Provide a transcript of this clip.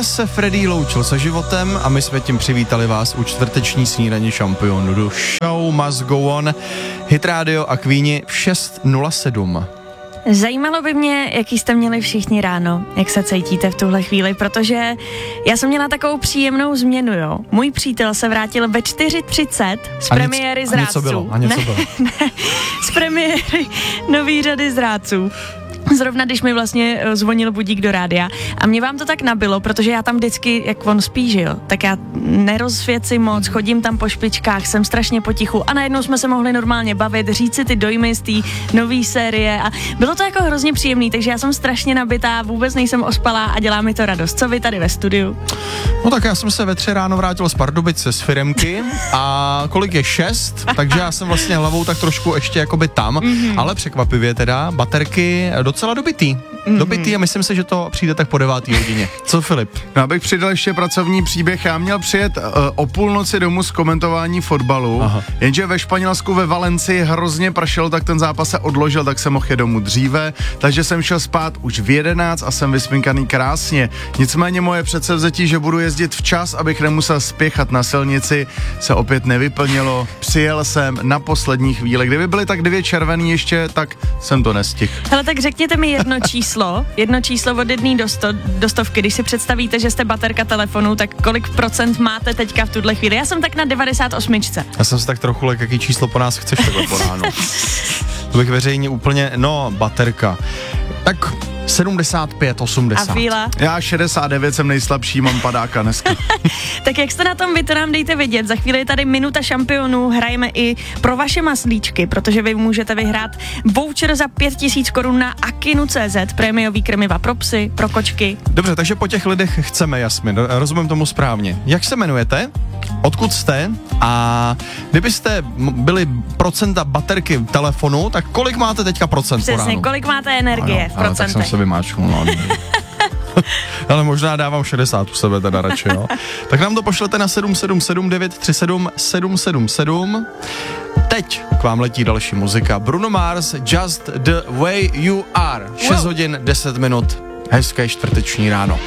se Freddy loučil se životem a my jsme tím přivítali vás u čtvrteční snídaně šampionů. Show must go on, Hit Radio a Queeni v 6:07. Zajímalo by mě, jaký jste měli všichni ráno, jak se cítíte v tuhle chvíli, protože já jsem měla takovou příjemnou změnu, jo. Můj přítel se vrátil ve 4:30 z premiéry Zrádců. A něco bylo. Ne, z premiéry nový řady Zrádců. Zrovna když mi vlastně zvonil budík do rádia a mě vám to tak nabilo, protože já tam vždycky, jak on spí, že jo, tak já nerozsvěci moc, chodím tam po špičkách, jsem strašně potichu a najednou jsme se mohli normálně bavit, říct si ty dojmy z té nový série a bylo to jako hrozně příjemný, takže já jsem strašně nabitá, vůbec nejsem ospalá a dělá mi to radost. Co vy tady ve studiu? No tak já jsem se ve 3 ráno vrátil z Pardubice z firemky a kolik je 6, takže já jsem vlastně hlavou tak trošku ještě jakoby tam, ale překvapivě teda, baterky docela dobitý a myslím si, že to přijde tak po 9. hodině. Co Filip? No, abych přidal ještě pracovní příběh, já měl přijet o půlnoci domů z komentování fotbalu, jenže ve Španělsku ve Valencii hrozně pršelo, tak ten zápas se odložil, tak jsem mohl jít domů dříve, takže jsem šel spát už v 11 a jsem vysminkaný krásně. Nicméně moje předsevzetí, že budu jezdit včas, abych nemusel spěchat na silnici, se opět nevyplnilo. Přijel jsem na poslední chvíli. Kdyby byly tak 2 červený ještě, tak jsem to nestihl. Hele, tak řekněte mi jedno číslo od 1 do 100, když si představíte, že jste baterka telefonu, tak kolik procent máte teďka v tuhle chvíli? Já jsem tak na 98. Já jsem si tak trochu jaký číslo po nás chceš takhle po ránu. To bych veřejně úplně, baterka. Tak 75, 80. A Fíla? Já 69 jsem nejslabší, mám padáka dneska. Tak jak jste na tom vy, to nám dejte vědět. Za chvíli je tady minuta šampionů, hrajeme i pro vaše maslíčky, protože vy můžete vyhrát voucher za 5000 korun na Akinu.cz, prémiový krmiva pro psy, pro kočky. Dobře, takže po těch lidech chceme, Jasmin, rozumím tomu správně. Jak se jmenujete? Odkud jste? A kdybyste byli procenta baterky telefonu, tak kolik máte teďka procent po ránu? Přesně, kolik máte energie v procentech? Tak jsem se vymáčknul, ale možná dávám 60 u sebe teda radši, jo. Tak nám to pošlete na 777 937 777. Teď k vám letí další muzika. Bruno Mars, Just the Way You Are. 6 hodin, 10 minut. Hezké čtvrteční ráno.